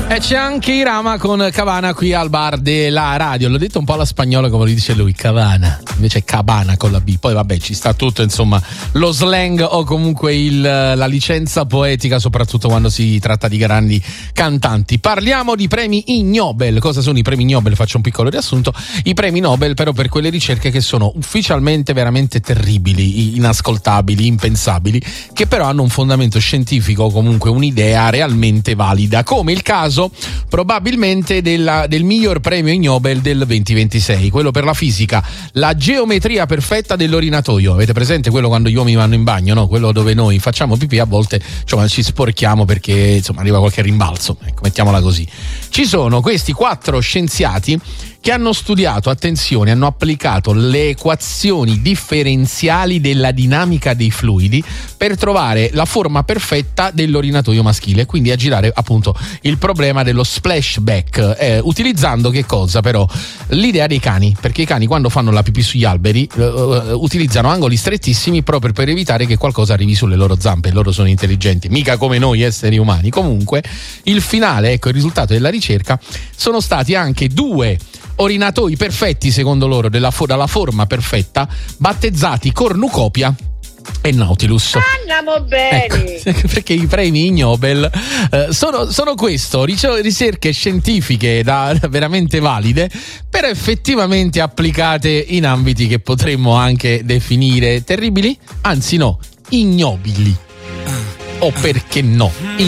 E c'è anche Irama con Cabana qui al bar della radio. L'ho detto un po' alla spagnola come lo dice lui, Cabana, invece è Cabana con la B. Poi vabbè, ci sta tutto, insomma, lo slang o comunque la licenza poetica, soprattutto quando si tratta di grandi cantanti. Parliamo di premi Ig Nobel. Cosa sono i premi Nobel? Faccio un piccolo riassunto. I premi Nobel però per quelle ricerche che sono ufficialmente veramente terribili, inascoltabili, impensabili, che però hanno un fondamento scientifico o comunque un'idea realmente valida, come il caso probabilmente del miglior premio Ig Nobel del 2026, quello per la fisica, la geometria perfetta dell'orinatoio. Avete presente quello quando gli uomini vanno in bagno, no? Quello dove noi facciamo pipì, a volte insomma ci sporchiamo perché insomma arriva qualche rimbalzo, ecco, mettiamola così. Ci sono questi 4 scienziati che hanno studiato, attenzione, hanno applicato le equazioni differenziali della dinamica dei fluidi per trovare la forma perfetta dell'orinatoio maschile, quindi a girare appunto il problema dello splashback, utilizzando che cosa però? L'idea dei cani, perché i cani quando fanno la pipì sugli alberi utilizzano angoli strettissimi proprio per evitare che qualcosa arrivi sulle loro zampe. Loro sono intelligenti, mica come noi esseri umani. Comunque il finale, ecco, il risultato della ricerca sono stati anche 2 orinatoi perfetti secondo loro dalla forma perfetta, battezzati Cornucopia e Nautilus. Andiamo bene, ecco, perché i premi Ig Nobel sono questo, ricerche scientifiche veramente valide, però effettivamente applicate in ambiti che potremmo anche definire terribili, anzi no, ignobili, o perché no,